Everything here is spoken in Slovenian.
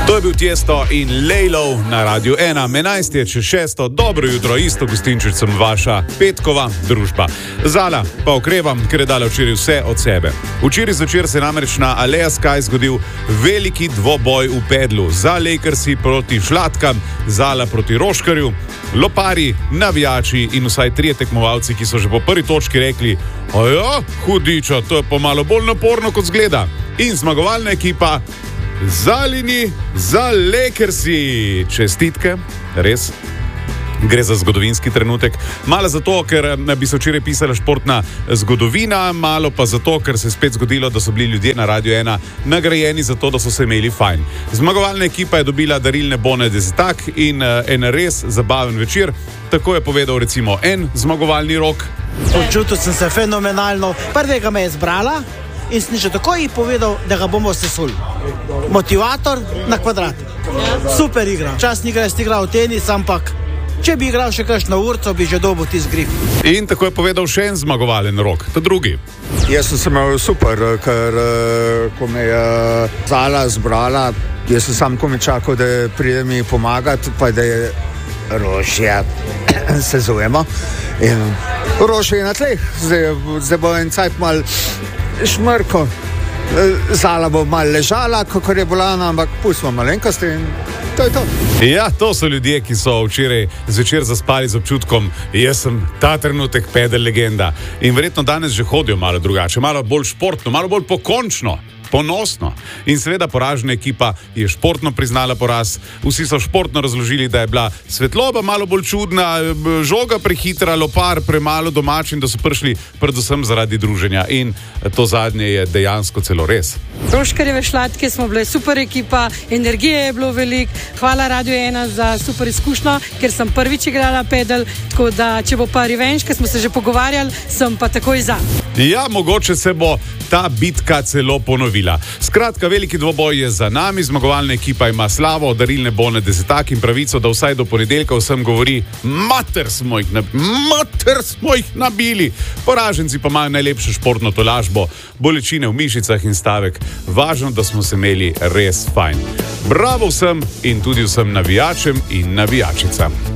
To je bil Tiesto in Lejlov na Radiu 1. 11 je čez 6. Dobro jutro, isto gostinčič sem vaša petkova družba. Zala pa okrevam, ker je dala včeraj vse od sebe. Včeraj zvečer se je namreč na Aleja Sky zgodil veliki dvoboj v pedlu. Za Lakersi proti Šlatkam, Zala proti Roškarju, lopari, navijači in vsaj 3 tekmovalci, ki so že po prvi točki rekli: "Aja, hudiča, to je pa malo bolj naporno, kot zgleda." In zmagovalna ekipa Zalini za Lakersi. Čestitke, res. Gre za zgodovinski trenutek. Malo zato, ker bi se včeraj pisala športna zgodovina, malo pa zato, ker se je spet zgodilo, da so bili ljudje na Radiu 1 nagrajeni za to, da so se imeli fajn. Zmagovalna ekipa je dobila darilne bone desetak in en res zabaven večer. Tako je povedal recimo en zmagovalni Rok. Počutil sem se fenomenalno. Prvega me je zbrala in sem že takoj povedal, da ga bomo sesuli. Motivator na kvadrat. Super igra. Časni igra, jaz igral tenis, ampak če bi igral še kakšno urco, bi že dobil tisti grip. In tako je povedal še en zmagovalen Rok, ta drugi. Jaz sem se imel super, ker ko me je Zala zbrala, jaz sem sam ko mi čakal, da pride mi pomagati, pa da je Rošja, se zovemo. In Rošja je na tleh, zdaj bo en cajt mal šmrko. Zala bo mal ležala, kakor je bolana, ampak pustimo malenkosti in to je to. Ja, to so ljudje, ki so včeraj zvečer zaspali z občutkom: jaz sem ta trenutek pedel legenda. In verjetno danes že hodijo malo drugače, malo bolj športno, malo bolj pokončno, ponosno. In seveda poražena ekipa je športno priznala poraz. Vsi so športno razložili, da je bila svetloba malo bolj čudna, žoga prehitra, lopar premalo domač in da so prišli predvsem zaradi druženja. In to zadnje je dejansko celo res. Roškarjeve Šlatke smo bile super ekipa, energije je bilo veliko. Hvala Radiu 1 za super izkušnjo, ker sem prvič igrala pedal, tako da če bo pa revenge, ker smo se že pogovarjali, sem pa takoj za. Ja, mogoče se bo ta bitka celo ponovila. Skratka, veliki dvoboj je za nami, zmagovalna ekipa ima slavo, darilne bone desetak in pravico, da vsaj do ponedeljka vsem govori: mater smo jih nabili. Poraženci pa imajo najlepšo športno tolažbo, bolečine v mišicah in stavek: važno, da smo se imeli res fajn. Bravo vsem in tudi vsem navijačem in navijačicam.